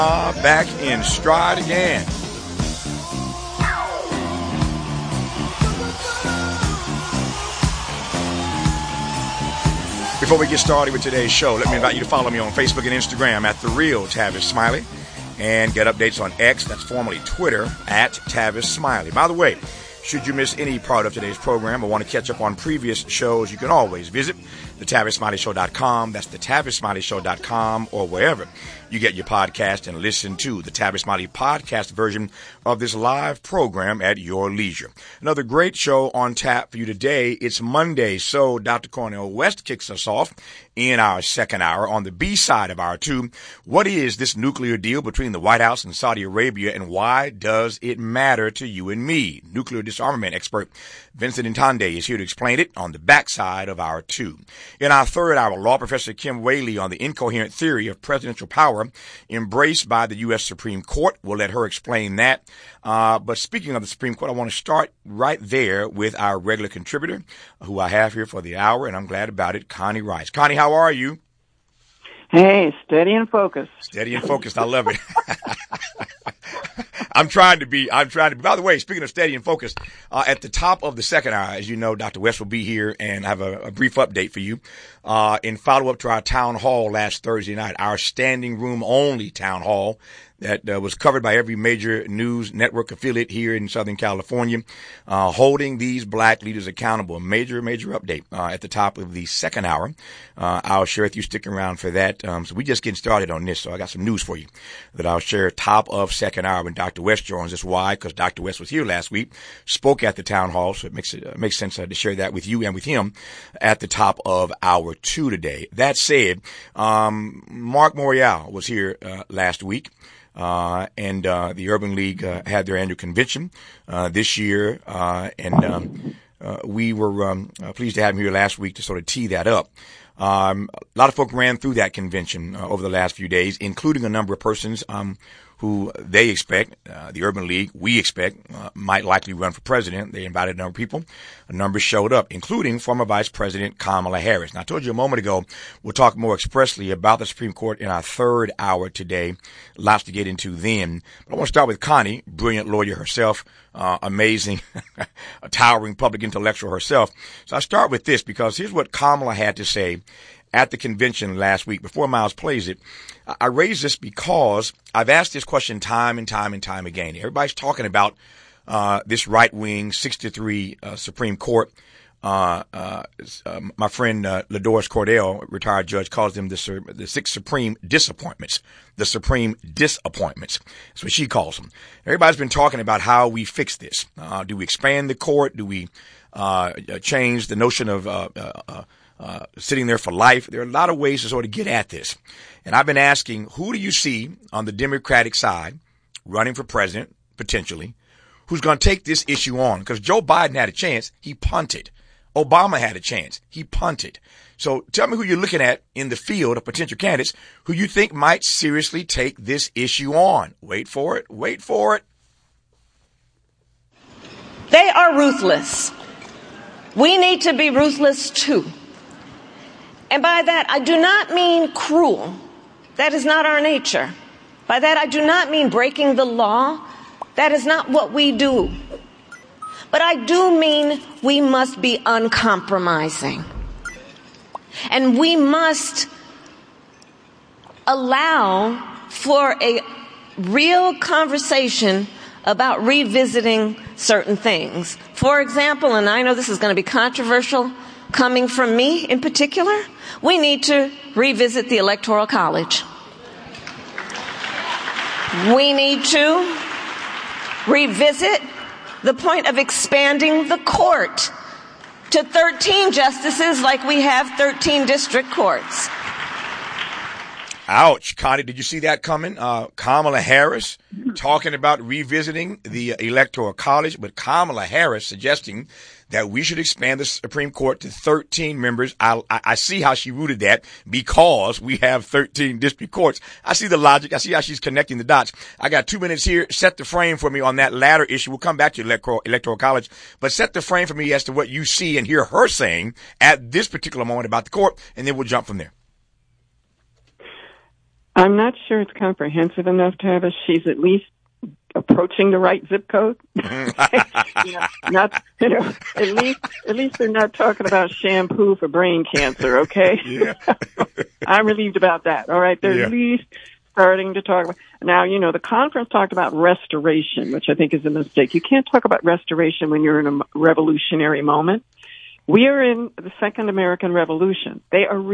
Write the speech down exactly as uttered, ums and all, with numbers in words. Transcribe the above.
Uh, back in stride again. Before we get started with today's show, let me invite you to follow me on Facebook and Instagram at The Real Tavis Smiley and get updates on X, that's formerly Twitter, at Tavis Smiley. By the way, should you miss any part of today's program or want to catch up on previous shows, you can always visit the tavis smiley show dot com. That's the tavis smiley show dot com or wherever you get your podcast and listen to the Tavis Smiley podcast version of this live program at your leisure. Another great show on tap for you today. It's Monday, so Doctor Cornel West kicks us off in our second hour. On the B side of our two, what is this nuclear deal between the White House and Saudi Arabia, and why does it matter to you and me? Nuclear disarmament expert Vincent Ntande is here to explain it on the backside of our two. In our third hour, law professor Kim Whaley on the incoherent theory of presidential power embraced by the U S Supreme Court. We'll let her explain that. Uh, but speaking of the Supreme Court, I want to start right there with our regular contributor who I have here for the hour, and I'm glad about it, Connie Rice. Connie, how are you? Hey, steady and focused. Steady and focused. I love it. I'm trying to be, I'm trying to be, by the way, speaking of steady and focused, uh, at the top of the second hour, as you know, Doctor West will be here and have a, a brief update for you, uh, in follow up to our town hall last Thursday night, our standing room only town hall that uh, was covered by every major news network affiliate here in Southern California, uh, holding these black leaders accountable. A major, major update uh, at the top of the second hour. Uh, I'll share with you, sticking around for that. Um, so we just getting started on this, so I got some news for you that I'll share top of second hour when Doctor West joins us. Why? Because Doctor West was here last week, spoke at the town hall, so it makes it uh, makes sense uh, to share that with you and with him at the top of hour two today. That said, um, Mark Morial was here uh, last week. Uh, and, uh, the Urban League, uh, had their annual convention, uh, this year, uh, and, um, uh, we were, um, uh, pleased to have him here last week to sort of tee that up. Um, a lot of folk ran through that convention, uh, over the last few days, including a number of persons, um, who they expect, uh, the Urban League, we expect, uh, might likely run for president. They invited a number of people. A number showed up, including former Vice President Kamala Harris. Now, I told you a moment ago, we'll talk more expressly about the Supreme Court in our third hour today. Lots to get into then. But I want to start with Connie, brilliant lawyer herself, uh, amazing, a towering public intellectual herself. So I start with this because here's what Kamala had to say at the convention last week. Before Miles plays it, I raise this because I've asked this question time and time and time again. Everybody's talking about uh this right-wing six to three uh, Supreme Court. Uh, uh, uh my friend uh, LaDoris Cordell, retired judge, calls them the, the six Supreme disappointments. The Supreme disappointments. That's what she calls them. Everybody's been talking about how we fix this. Uh, do we expand the court? Do we uh change the notion of uh, uh, uh Uh, sitting there for life? There are a lot of ways to sort of get at this. And I've been asking, who do you see on the Democratic side running for president, potentially, who's going to take this issue on? Because Joe Biden had a chance. He punted. Obama had a chance. He punted. So tell me who you're looking at in the field of potential candidates who you think might seriously take this issue on. Wait for it. Wait for it. They are ruthless. We need to be ruthless, too. And by that, I do not mean cruel. That is not our nature. By that, I do not mean breaking the law. That is not what we do. But I do mean we must be uncompromising. And we must allow for a real conversation about revisiting certain things. For example, and I know this is going to be controversial coming from me in particular, we need to revisit the Electoral College. We need to revisit the point of expanding the court to thirteen justices like we have thirteen district courts. Ouch. Connie, did you see that coming? Uh, Kamala Harris talking about revisiting the Electoral College, but Kamala Harris suggesting that we should expand the Supreme Court to thirteen members. I, I, I see how she rooted that because we have thirteen district courts. I see the logic. I see how she's connecting the dots. I got two minutes here. Set the frame for me on that latter issue. We'll come back to electoral, electoral college, but set the frame for me as to what you see and hear her saying at this particular moment about the court, and then we'll jump from there. I'm not sure it's comprehensive enough, Tavis. She's at least approaching the right zip code. you know, not, you know, at least, at least they're not talking about shampoo for brain cancer, okay? Yeah. I'm relieved about that. All right. They're Yeah. at least starting to talk about, now, you know, the conference talked about restoration, which I think is a mistake. You can't talk about restoration when you're in a revolutionary moment. We are in the Second American Revolution. They are